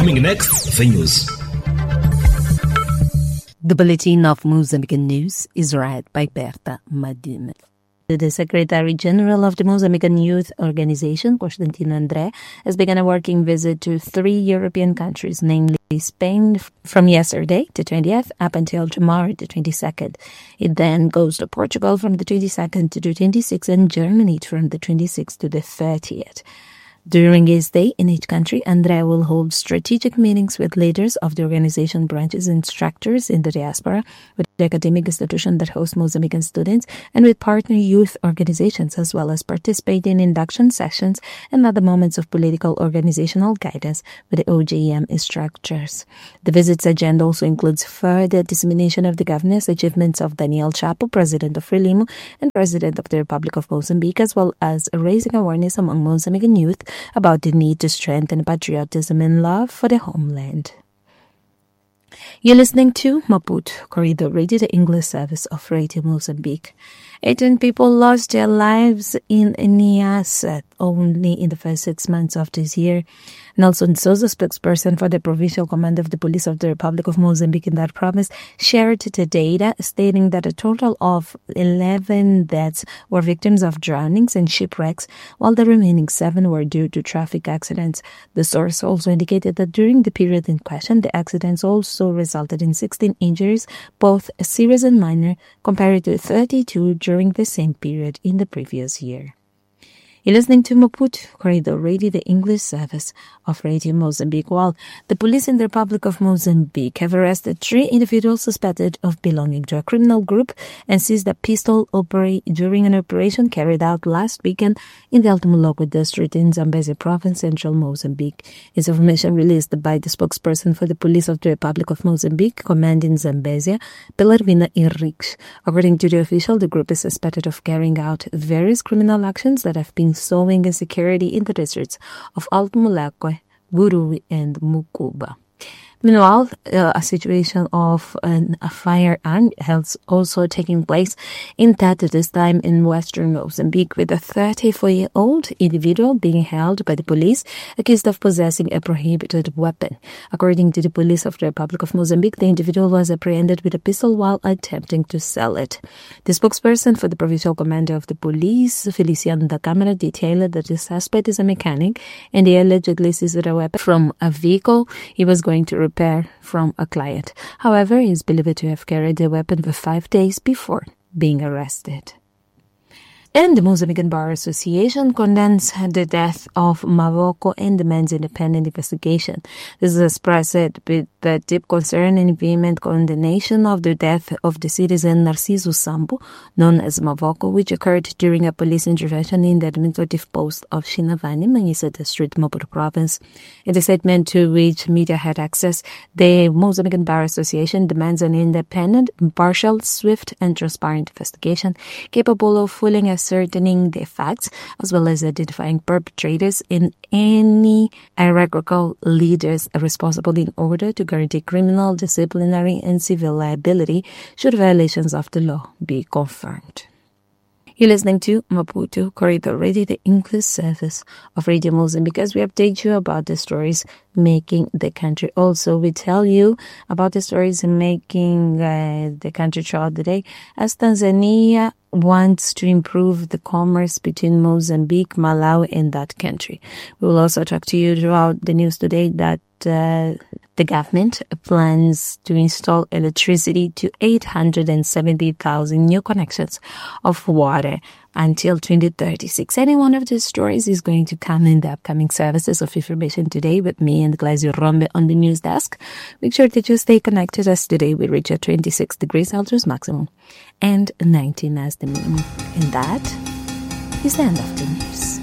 Coming next, the news. The Bulletin of Mozambican News is read by Berta Madime. The Secretary General of the Mozambican Youth Organization, Constantino André, has begun a working visit to 3 European countries, namely Spain from yesterday, the 20th, up until tomorrow, the 22nd. It then goes to Portugal from the 22nd to the 26th and Germany from the 26th to the 30th. During his stay in each country, André will hold strategic meetings with leaders of the organization branches and structures in the diaspora, with the academic institutions that host Mozambican students, and with partner youth organizations, as well as participate in induction sessions and other moments of political organizational guidance with the OJM structures. The visit's agenda also includes further dissemination of the governance achievements of Daniel Chapo, President of Frelimo and President of the Republic of Mozambique, as well as raising awareness among Mozambican youth about the need to strengthen patriotism and love for the homeland. You're listening to Maputo Corridor Radio, the English service of Radio Mozambique. 18 people lost their lives in Niassa only in the first 6 months of this year. Nelson Souza, spokesperson for the Provincial Command of the Police of the Republic of Mozambique in that province, shared the data, stating that a total of 11 deaths were victims of drownings and shipwrecks, while the remaining 7 were due to traffic accidents. The source also indicated that during the period in question, the accidents also resulted in 16 injuries, both serious and minor, compared to 32 during the same period in the previous year. You're listening to Maputo Corridor Radio, the English service of Radio Mozambique. While the police in the Republic of Mozambique have arrested 3 individuals suspected of belonging to a criminal group and seized a pistol during an operation carried out last weekend in the Alto Moloco district in Zambezia province, central Mozambique. It's information released by the spokesperson for the police of the Republic of Mozambique, command in Zambezia, Pilarvina Henriques. According to the official, the group is suspected of carrying out various criminal actions that have been sowing insecurity in the districts of Alto Moloco, Bururi, and Mucuba. Meanwhile, a situation of a firearm is also taking place in Tete, this time in western Mozambique, with a 34-year-old individual being held by the police accused of possessing a prohibited weapon. According to the police of the Republic of Mozambique, the individual was apprehended with a pistol while attempting to sell it. The spokesperson for the provincial commander of the police, Feliciano da Câmara, detailed that the suspect is a mechanic and he allegedly seized a weapon from a vehicle he was going to repair from a client. However, he is believed to have carried the weapon for 5 days before being arrested. And the Mozambican Bar Association condemns the death of Mavoko and demands independent investigation. This is expressed with the deep concern and vehement condemnation of the death of the citizen Narciso Sambo, known as Mavoko, which occurred during a police intervention in the administrative post of Shinavani, Manisa District, Maputo Province. In the statement to which media had access, the Mozambican Bar Association demands an independent, impartial, swift, and transparent investigation capable of fully ascertaining the facts, as well as identifying perpetrators and any hierarchical leaders responsible in order to guarantee criminal, disciplinary, and civil liability should violations of the law be confirmed. You're listening to Maputo Corridor Radio, the English service of Radio Mozambique, because we update you about the stories making the country. Also, we tell you about the stories making the country throughout the day, as Tanzania wants to improve the commerce between Mozambique, Malawi, and that country. We will also talk to you throughout the news today that the government plans to install electricity to 870,000 new connections of water until 2036. Any one of these stories is going to come in the upcoming services of information today with me and Glazio Rombe on the news desk. Make sure that you stay connected, as today we reach at 26 degrees Celsius maximum and 19 as the minimum. And that is the end of the news.